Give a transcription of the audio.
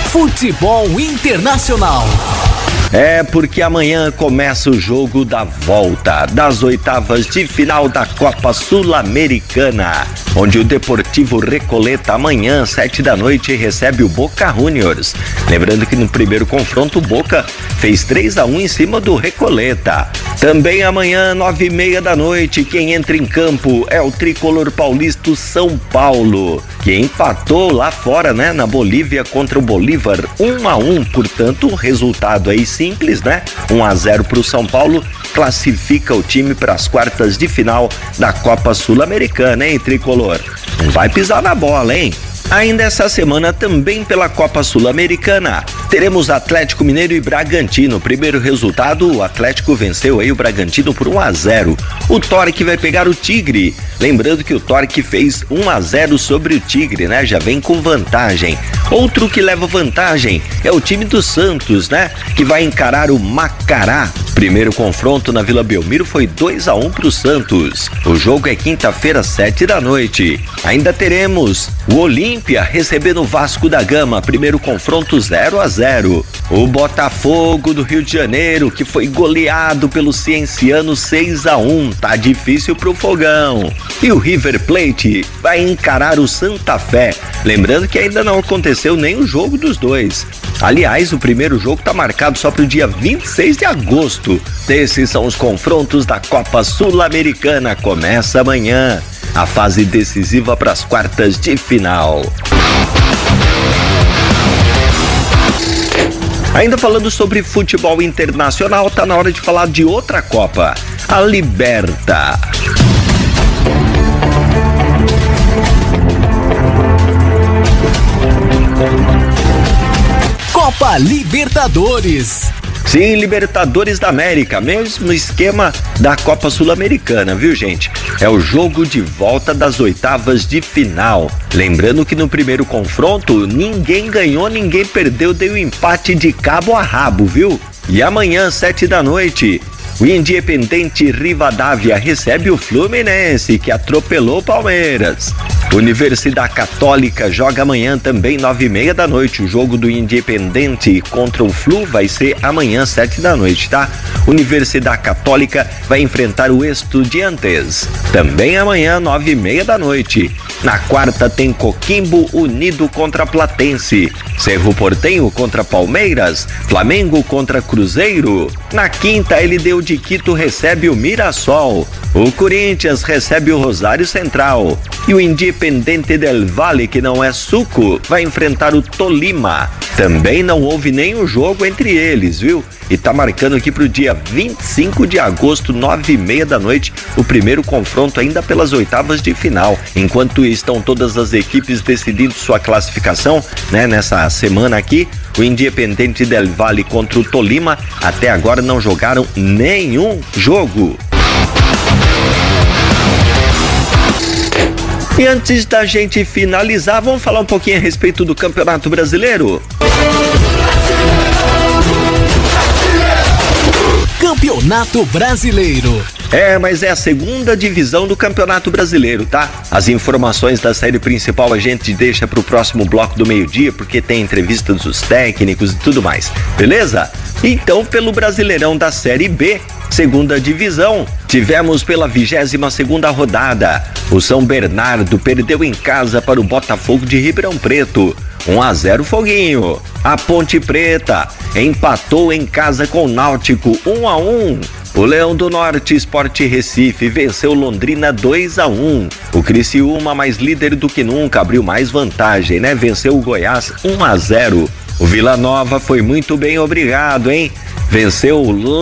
Futebol Internacional. É porque amanhã começa o jogo da volta das oitavas de final da Copa Sul-Americana, onde o Deportivo Recoleta amanhã, 7 da noite, recebe o Boca Juniors. Lembrando que no primeiro confronto o Boca fez 3-1 em cima do Recoleta. Também amanhã, 9:30 da noite, quem entra em campo é o tricolor paulista São Paulo, que empatou lá fora, né, na Bolívia contra o Bolívar 1-1, portanto, um resultado aí simples, né? 1-0 para o São Paulo, classifica o time para as quartas de final da Copa Sul-Americana, hein, tricolor? Não vai pisar na bola, hein? Ainda essa semana, também pela Copa Sul-Americana, teremos Atlético Mineiro e Bragantino. Primeiro resultado, o Atlético venceu aí o Bragantino por 1-0. O Torque vai pegar o Tigre. Lembrando que o Torque fez 1-0 sobre o Tigre, né? Já vem com vantagem. Outro que leva vantagem é o time do Santos, né? Que vai encarar o Macará. Primeiro confronto na Vila Belmiro foi 2-1 para o Santos. O jogo é quinta-feira, 7 da noite. Ainda teremos o Olímpia recebendo o Vasco da Gama. Primeiro confronto 0-0. O Botafogo do Rio de Janeiro, que foi goleado pelo Cienciano 6-1. Tá difícil pro Fogão. E o River Plate vai encarar o Santa Fé. Lembrando que ainda não aconteceu nem o jogo dos dois. Aliás, o primeiro jogo está marcado só para o dia 26 de agosto. Esses são os confrontos da Copa Sul-Americana. Começa amanhã a fase decisiva para as quartas de final. Ainda falando sobre futebol internacional, tá na hora de falar de outra Copa, a Liberta. Copa Libertadores. Sim, Libertadores da América, mesmo esquema da Copa Sul-Americana, viu, gente? É o jogo de volta das oitavas de final. Lembrando que no primeiro confronto, ninguém ganhou, ninguém perdeu, deu empate de cabo a rabo, viu? E amanhã, 7 da noite, o Independiente Rivadavia recebe o Fluminense, que atropelou o Palmeiras. Universidade Católica joga amanhã também 9:30 da noite. O jogo do Independiente contra o Flu vai ser amanhã 7 da noite, tá? Universidade Católica vai enfrentar o Estudiantes. Também amanhã 9:30 da noite. Na quarta tem Coquimbo Unido contra Platense. Cerro Porteño contra Palmeiras. Flamengo contra Cruzeiro. Na quinta, LDU de Quito recebe o Mirassol. O Corinthians recebe o Rosário Central. E o Independente del Valle, que não é suco, vai enfrentar o Tolima. Também não houve nenhum jogo entre eles, viu? E tá marcando aqui pro dia 25 de agosto, 9:30 da noite, o primeiro confronto ainda pelas oitavas de final. Enquanto estão todas as equipes decidindo sua classificação, né? Nessa semana aqui, o Independente del Valle contra o Tolima até agora não jogaram nenhum jogo. E antes da gente finalizar, vamos falar um pouquinho a respeito do Campeonato Brasileiro? Campeonato Brasileiro. Mas é a segunda divisão do Campeonato Brasileiro, tá? As informações da série principal a gente deixa pro próximo bloco do meio-dia, porque tem entrevistas dos técnicos e tudo mais, beleza? Então, pelo Brasileirão da Série B, segunda divisão, tivemos pela 22ª rodada, o São Bernardo perdeu em casa para o Botafogo de Ribeirão Preto, 1-0 Foguinho. A Ponte Preta empatou em casa com o Náutico, 1-1. O Leão do Norte Sport Recife venceu Londrina 2-1. O Criciúma, mais líder do que nunca, abriu mais vantagem, né? Venceu o Goiás 1-0. O Vila Nova foi muito bem, obrigado, hein? Venceu o